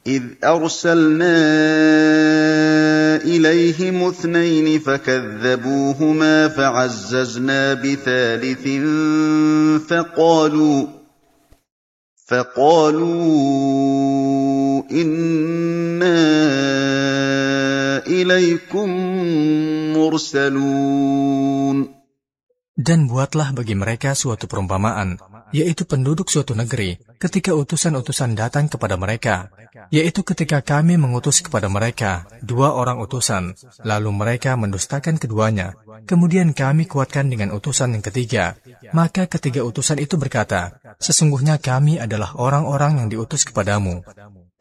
إذ أرسلنا إليهم 2 فكذبوهما فعززنا بثالث فقالوا إنا إليكم مرسلون. Dan buatlah bagi mereka suatu perumpamaan, yaitu penduduk suatu negeri, ketika utusan-utusan datang kepada mereka, yaitu ketika kami mengutus kepada mereka 2 orang utusan, lalu mereka mendustakan keduanya. Kemudian kami kuatkan dengan utusan yang ketiga. Maka ketiga utusan itu berkata, sesungguhnya kami adalah orang-orang yang diutus kepadamu.